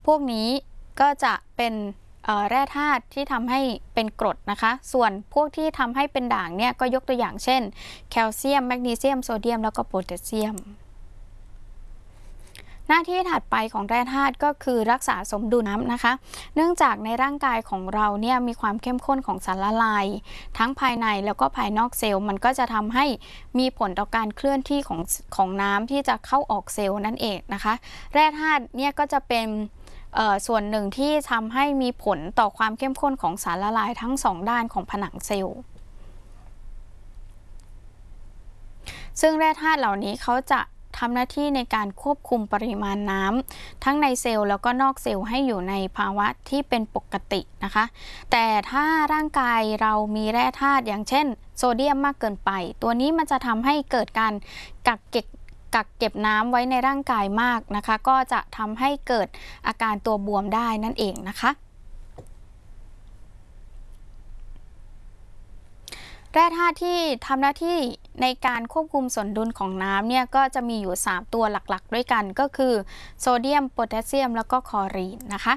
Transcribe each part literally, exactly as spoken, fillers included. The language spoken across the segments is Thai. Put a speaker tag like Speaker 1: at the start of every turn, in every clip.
Speaker 1: พวกนี้ก็จะเป็นแร่ธาตุที่ทำให้เป็นกรดนะคะส่วนพวกที่ทำให้เป็นด่างเนี่ยก็ยกตัวอย่างเช่นแคลเซียมแมกนีเซียมโซเดียมแล้วก็โพแทสเซียมหน้าที่ถัดไปของแร่ธาตุก็คือรักษาสมดุลน้ำนะคะเนื่องจากในร่างกายของเราเนี่ยมีความเข้มข้นของสารละลายทั้งภายในแล้วก็ภายนอกเซลล์มันก็จะทำให้มีผลต่อการเคลื่อนที่ของของน้ำที่จะเข้าออกเซลล์นั่นเองนะคะแร่ธาตุเนี่ยก็จะเป็นส่วนหนึ่งที่ทำให้มีผลต่อความเข้มข้นของสารละลายทั้งสองด้านของผนังเซลล์ซึ่งแร่ธาตุเหล่านี้เขาจะทำหน้าที่ในการควบคุมปริมาณน้ำทั้งในเซลล์แล้วก็นอกเซลล์ให้อยู่ในภาวะที่เป็นปกตินะคะแต่ถ้าร่างกายเรามีแร่ธาตุอย่างเช่นโซเดียมมากเกินไปตัวนี้มันจะทำให้เกิดการกักเก็บกักเก็บน้ำไว้ในร่างกายมากนะคะก็จะทำให้เกิดอาการตัวบวมได้นั่นเองนะคะแร่ธาตุที่ทำหน้าที่ในการควบคุมสมดุลของน้ำเนี่ยก็จะมีอยู่สามตัวหลักๆด้วยกันก็คือโซเดียมโพแทสเซียมแล้วก็คลอรีนนะคะ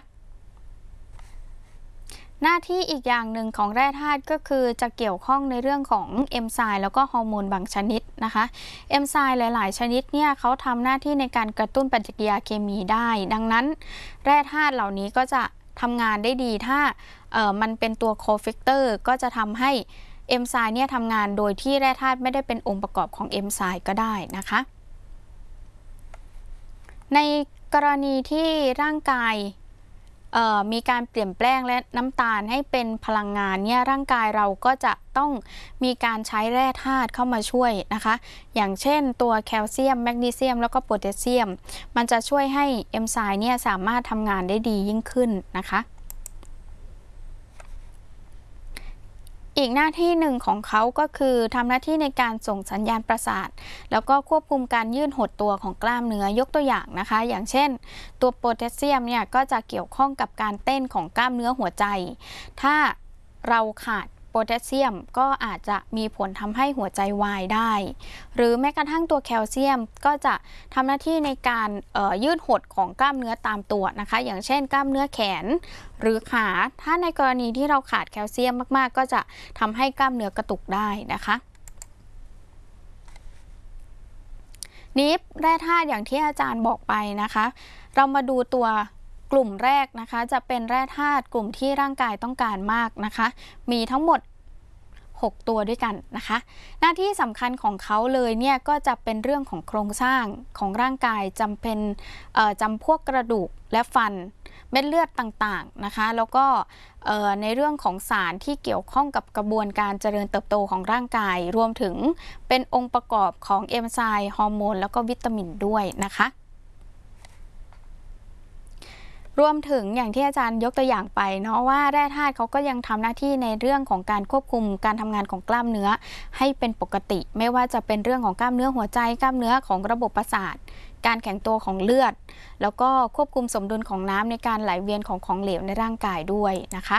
Speaker 1: หน้าที่อีกอย่างหนึ่งของแร่ธาตุก็คือจะเกี่ยวข้องในเรื่องของเอนไซม์แล้วก็ฮอร์โมนบางชนิดนะคะเอนไซม์หลายๆชนิดเนี่ยเขาทำหน้าที่ในการกระตุ้นปฏิกิริยาเคมีได้ดังนั้นแร่ธาตุเหล่านี้ก็จะทำงานได้ดีถ้าเอ่อมันเป็นตัวโคเฟกเตอร์ก็จะทำให้เอนไซม์เนี่ยทำงานโดยที่แร่ธาตุไม่ได้เป็นองค์ประกอบของเอนไซม์ก็ได้นะคะในกรณีที่ร่างกายมีการเปลี่ยนแปลงและน้ำตาลให้เป็นพลังงานเนี่ยร่างกายเราก็จะต้องมีการใช้แร่ธาตุเข้ามาช่วยนะคะอย่างเช่นตัวแคลเซียมแมกนีเซียมแล้วก็โพแทสเซียมมันจะช่วยให้เอนไซม์เนี่ยสามารถทำงานได้ดียิ่งขึ้นนะคะอีกหน้าที่หนึ่งของเขาก็คือทำหน้าที่ในการส่งสัญญาณประสาทแล้วก็ควบคุมการยืดหดตัวของกล้ามเนื้อยกตัวอย่างนะคะอย่างเช่นตัวโพแทสเซียมเนี่ยก็จะเกี่ยวข้องกับการเต้นของกล้ามเนื้อหัวใจถ้าเราขาดโพแทสเซียมก็อาจจะมีผลทำให้หัวใจวายได้หรือแม้กระทั่งตัวแคลเซียมก็จะทำหน้าที่ในการยืดหดของกล้ามเนื้อตามตัวนะคะอย่างเช่นกล้ามเนื้อแขนหรือขาถ้าในกรณีที่เราขาดแคลเซียมมากๆก็จะทำให้กล้ามเนื้อกระตุกได้นะคะนี้แร่ธาตุอย่างที่อาจารย์บอกไปนะคะเรามาดูตัวกลุ่มแรกนะคะจะเป็นแร่ธาตุกลุ่มที่ร่างกายต้องการมากนะคะมีทั้งหมดหกตัวด้วยกันนะคะหน้าที่สำคัญของเขาเลยเนี่ยก็จะเป็นเรื่องของโครงสร้างของร่างกายจำเป็นจำพวกกระดูกและฟันเม็ดเลือดต่างๆนะคะแล้วก็ในเรื่องของสารที่เกี่ยวข้องกับกระบวนการเจริญเติบโตของร่างกายรวมถึงเป็นองค์ประกอบของเอนไซม์ฮอร์โมนแล้วก็วิตามินด้วยนะคะรวมถึงอย่างที่อาจารย์ยกตัวอย่างไปเนาะว่าแร่ธาตุเขาก็ยังทำหน้าที่ในเรื่องของการควบคุมการทำงานของกล้ามเนื้อให้เป็นปกติไม่ว่าจะเป็นเรื่องของกล้ามเนื้อหัวใจกล้ามเนื้อของระบบประสาทการแข็งตัวของเลือดแล้วก็ควบคุมสมดุลของน้ำในการไหลเวียนของของเหลวในร่างกายด้วยนะคะ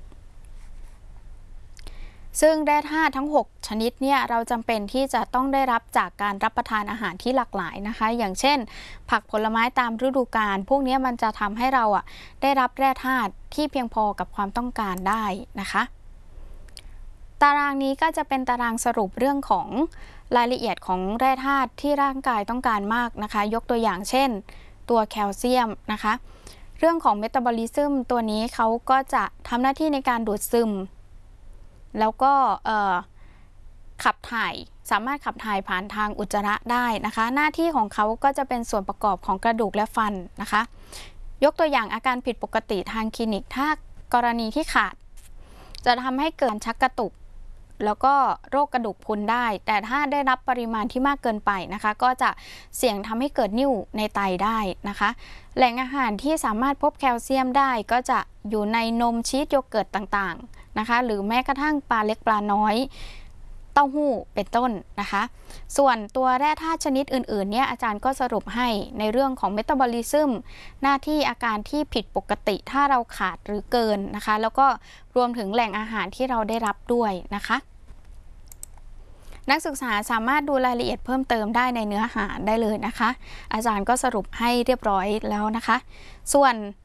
Speaker 1: ซึ่งแร่ธาตุทั้งหกชนิดเนี่ยเราจำเป็นที่จะต้องได้รับจากการรับประทานอาหารที่หลากหลายนะคะอย่างเช่นผักผลไม้ตามฤดูกาลพวกนี้มันจะทำให้เราอ่ะได้รับแร่ธาตุที่เพียงพอกับความต้องการได้นะคะตารางนี้ก็จะเป็นตารางสรุปเรื่องของรายละเอียดของแร่ธาตุที่ร่างกายต้องการมากนะคะยกตัวอย่างเช่นตัวแคลเซียมนะคะเรื่องของเมตาบอลิซึมตัวนี้เขาก็จะทำหน้าที่ในการดูดซึมแล้วก็ขับถ่ายสามารถขับถ่ายผ่านทางอุจจาระได้นะคะหน้าที่ของเขาก็จะเป็นส่วนประกอบของกระดูกและฟันนะคะยกตัวอย่างอาการผิดปกติทางคลินิกถ้ากรณีที่ขาดจะทำให้เกิดชักกระตุกแล้วก็โรคกระดูกพรุนได้แต่ถ้าได้รับปริมาณที่มากเกินไปนะคะก็จะเสี่ยงทำให้เกิดนิ่วในไตได้นะคะแหล่งอาหารที่สามารถพบแคลเซียมได้ก็จะอยู่ในนมชีสโยเกิร์ตต่างๆนะคะหรือแม้กระทั่งปลาเล็กปลาน้อยเต้าหู้เป็นต้นนะคะส่วนตัวแร่ธาตุชนิดอื่นๆเนี่ยอาจารย์ก็สรุปให้ในเรื่องของเมตาบอลิซึมหน้าที่อาการที่ผิดปกติถ้าเราขาดหรือเกินนะคะแล้วก็รวมถึงแหล่งอาหารที่เราได้รับด้วยนะคะนักศึกษาสามารถดูรายละเอียดเพิ่มเติมได้ในเนื้อหาได้เลยนะคะอาจารย์ก็สรุปให้เรียบร้อยแล้วนะคะส่วน